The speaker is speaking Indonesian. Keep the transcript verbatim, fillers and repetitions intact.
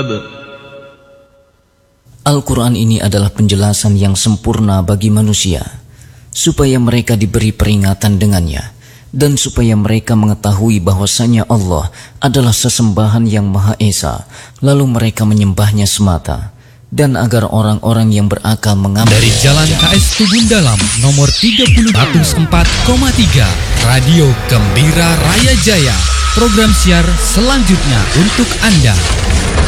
الألباب. Al-Quran ini adalah penjelasan yang sempurna bagi manusia, supaya mereka diberi peringatan dengannya, dan supaya mereka mengetahui bahwasanya Allah adalah sesembahan yang Maha Esa, lalu mereka menyembahnya semata, dan agar orang-orang yang berakal mengambil. Dari Jalan K S Tubun Dalam, nomor tiga puluh seratus empat koma tiga, Radio Gembira Raya Jaya. Program siar selanjutnya untuk Anda.